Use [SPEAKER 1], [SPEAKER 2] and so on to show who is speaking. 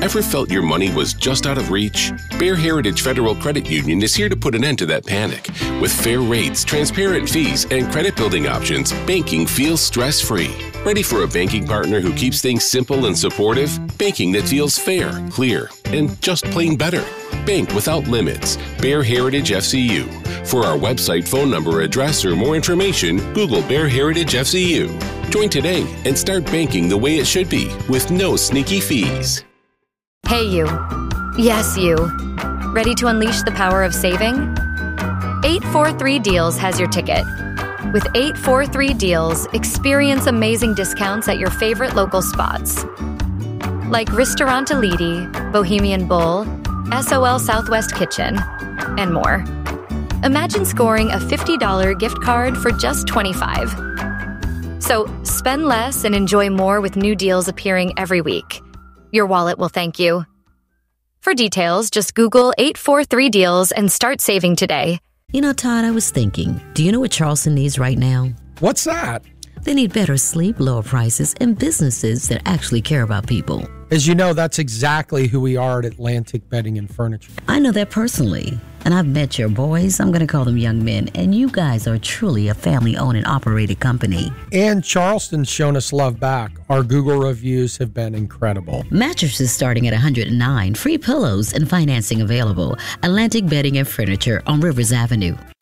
[SPEAKER 1] Ever felt your money was just out of reach? Bear Heritage Federal Credit Union is here to put an end to that panic. With fair rates, transparent fees, and credit building options, banking feels stress-free. Ready for a banking partner who keeps things simple and supportive? Banking that feels fair, clear, and just plain better. Bank without limits. Bear Heritage FCU. For our website, phone number, address, or more information, Google Bear Heritage FCU. Join today and start banking the way it should be with no sneaky fees.
[SPEAKER 2] Hey you. Yes, you. Ready to unleash the power of saving? 843 Deals has your ticket. With 843 Deals, experience amazing discounts at your favorite local spots. Like Ristorante Lidi, Bohemian Bull, SOL Southwest Kitchen, and more. Imagine scoring a $50 gift card for just $25. So spend less and enjoy more with new deals appearing every week. Your wallet will thank you. For details, just Google 843 Deals and start saving today.
[SPEAKER 3] You know, Todd, I was thinking, do you know what Charleston needs right now?
[SPEAKER 4] What's that?
[SPEAKER 3] They need better sleep, lower prices, and businesses that actually care about people.
[SPEAKER 4] As you know, that's exactly who we are at Atlantic Bedding and Furniture.
[SPEAKER 3] I know that personally. And I've met your boys, I'm going to call them young men, and you guys are truly a family-owned and operated company.
[SPEAKER 4] And Charleston's shown us love back. Our Google reviews have been incredible.
[SPEAKER 3] Mattresses starting at $109, free pillows, and financing available. Atlantic Bedding and Furniture on Rivers Avenue.